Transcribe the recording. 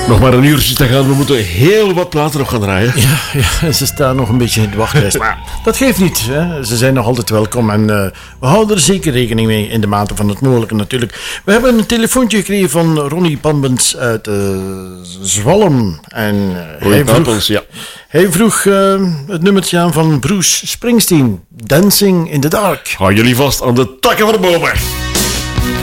Nog maar een uurtje te gaan. We moeten heel wat platen nog gaan draaien. Ja, ze staan nog een beetje in de wachtlijst. Maar dat geeft niet. Hè. Ze zijn nog altijd welkom. En we houden er zeker rekening mee in de mate van het mogelijke natuurlijk. We hebben een telefoontje gekregen van Ronnie Pambens uit Zwolle. En hij vroeg het nummertje aan van Bruce Springsteen. Dancing in the Dark. Hou jullie vast aan de takken van de bomen.